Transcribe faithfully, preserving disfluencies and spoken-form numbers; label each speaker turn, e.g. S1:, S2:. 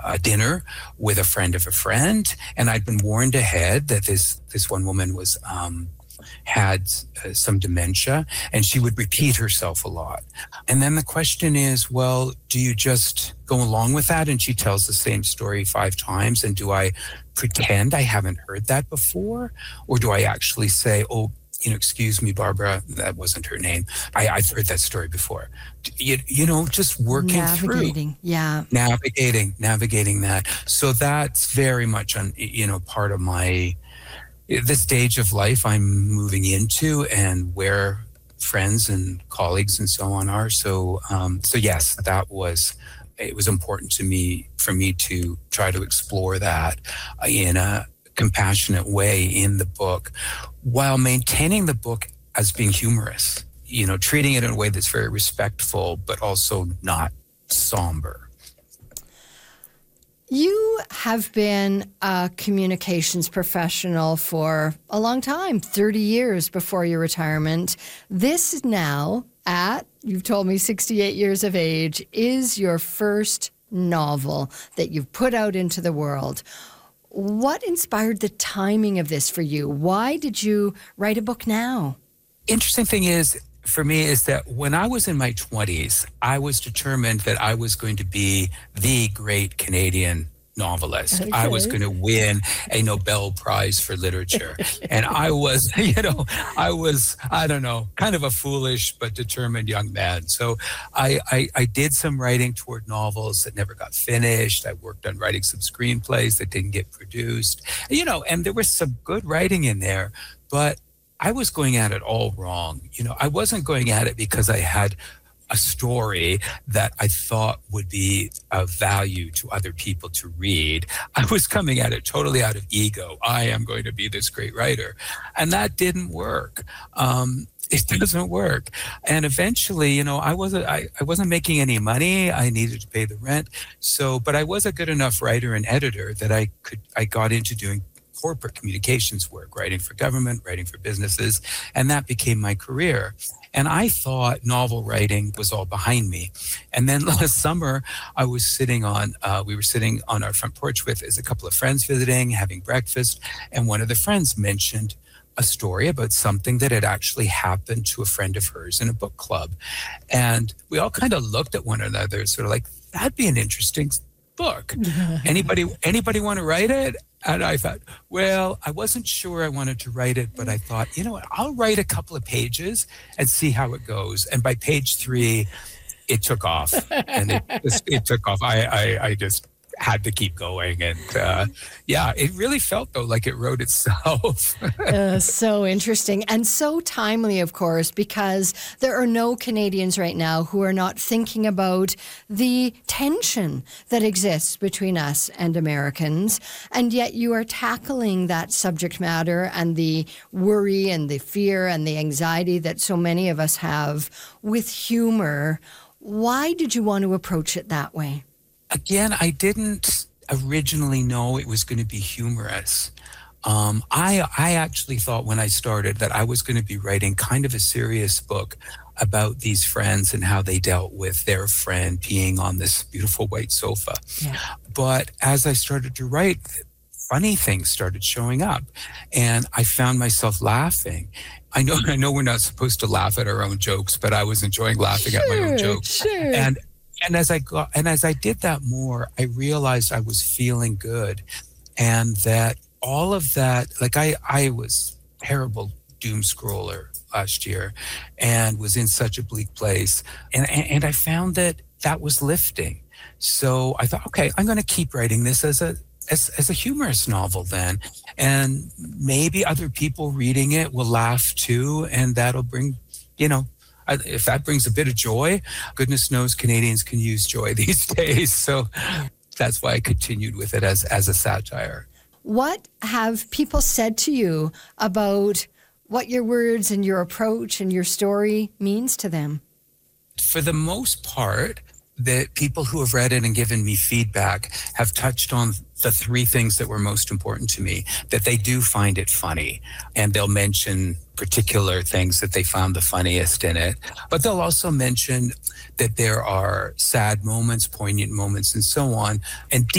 S1: a dinner with a friend of a friend, and I'd been warned ahead that this this one woman was um, had uh, some dementia, and she would repeat herself a lot. And then the question is, well, do you just go along with that? And she tells the same story five times, and do I pretend I haven't heard that before, or do I actually say, oh, you know, excuse me, Barbara, that wasn't her name. I, I've heard that story before. You, you know, just working
S2: navigating,
S1: through.
S2: yeah.
S1: Navigating, navigating that. So that's very much, on, you know, part of my, the stage of life I'm moving into and where friends and colleagues and so on are. So, um, so yes, that was, it was important to me, for me to try to explore that in a compassionate way in the book, while maintaining the book as being humorous, you know, treating it in a way that's very respectful, but also not somber.
S2: You have been a communications professional for a long time, thirty years before your retirement. This now, at, you've told me, sixty-eight years of age, is your first novel that you've put out into the world. What inspired the timing of this for you? Why did you write a book now?
S1: Interesting thing is, for me, is that when I was in my twenties, I was determined that I was going to be the great Canadian novelist.
S2: Okay.
S1: I was going to win a Nobel Prize for literature. And I was, you know, I was, I don't know, kind of a foolish but determined young man. So I, I, I did some writing toward novels that never got finished. I worked on writing some screenplays that didn't get produced, you know, and there was some good writing in there, but I was going at it all wrong. You know, I wasn't going at it because I had a story that I thought would be of value to other people to read. I was coming at it totally out of ego. I am going to be this great writer. And that didn't work. Um, it doesn't work. And eventually, you know, I wasn't, I, I wasn't making any money. I needed to pay the rent. So, but I was a good enough writer and editor that I could, I got into doing corporate communications work, writing for government, writing for businesses, and that became my career. And I thought novel writing was all behind me. And then last summer, I was sitting on, uh, we were sitting on our front porch with as a couple of friends visiting, having breakfast, and one of the friends mentioned a story about something that had actually happened to a friend of hers in a book club. And we all kind of looked at one another, sort of like, that'd be an interesting book. Anybody, anybody want to write it? And I thought, well, I wasn't sure I wanted to write it, but I thought, you know what, I'll write a couple of pages and see how it goes. And by page three, it took off. And it just, it took off. I, I, I just had to keep going. And uh, yeah, it really felt, though, like it wrote itself.
S2: uh, so interesting and so timely, of course, because there are no Canadians right now who are not thinking about the tension that exists between us and Americans. And yet you are tackling that subject matter and the worry and the fear and the anxiety that so many of us have with humor. Why did you want to approach it that way?
S1: Again, I didn't originally know it was going to be humorous. Um, I I actually thought when I started that I was going to be writing kind of a serious book about these friends and how they dealt with their friend peeing on this beautiful white sofa.
S2: Yeah.
S1: But as I started to write, funny things started showing up, and I found myself laughing. I know I know we're not supposed to laugh at our own jokes, but I was enjoying laughing
S2: sure,
S1: at my own jokes.
S2: Sure.
S1: And And as I got, and as I did that more, I realized I was feeling good, and that all of that, like I, I was a terrible doom scroller last year, and was in such a bleak place, and and I found that that was lifting. So I thought, okay, I'm going to keep writing this as a as as a humorous novel then, and maybe other people reading it will laugh too, and that'll bring, you know. If that brings a bit of joy, goodness knows Canadians can use joy these days. So that's why I continued with it as, as a satire.
S2: What have people said to you about what your words and your approach and your story means to them?
S1: For the most part, the people who have read it and given me feedback have touched on the three things that were most important to me, that they do find it funny, and they'll mention particular things that they found the funniest in it. But they'll also mention that there are sad moments, poignant moments, and so on. And